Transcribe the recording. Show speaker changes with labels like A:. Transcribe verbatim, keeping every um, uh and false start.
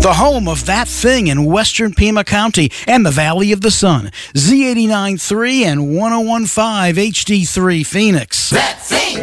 A: The home of That Thing in western Pima County and the Valley of the Sun. Z eighty-nine point three and one oh one point five H D three Phoenix.
B: That Thing!